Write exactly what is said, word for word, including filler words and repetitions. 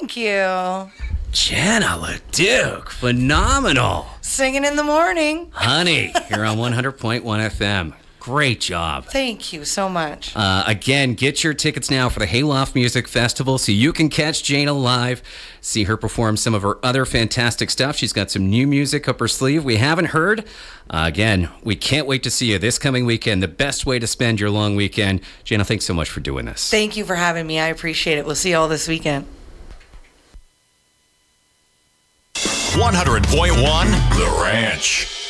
Thank you. Jana LaDuke, phenomenal. Singing in the morning. Honey, here on one hundred point one F M. Great job. Thank you so much. Uh, again, get your tickets now for the Hayloft Music Festival so you can catch Jana live, see her perform some of her other fantastic stuff. She's got some new music up her sleeve we haven't heard. Uh, again, we can't wait to see you this coming weekend, the best way to spend your long weekend. Jana, thanks so much for doing this. Thank you for having me. I appreciate it. We'll see you all this weekend. one hundred point one The Ranch.